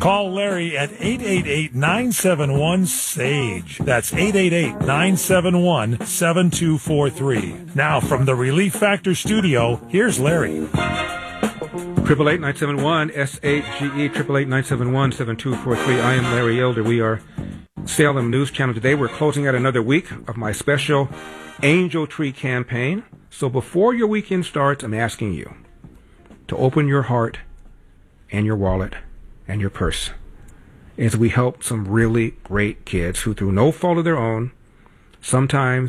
Call Larry at 888-971-SAGE. That's 888-971-7243. Now, from the Relief Factor studio, here's Larry. 888-971-SAGE, 888-971-7243. I am Larry Elder. We are Salem News Channel. Today we're closing out another week of my special Angel Tree campaign. So before your weekend starts, I'm asking you to open your heart and your wallet and your purse as we help some really great kids who, through no fault of their own, sometimes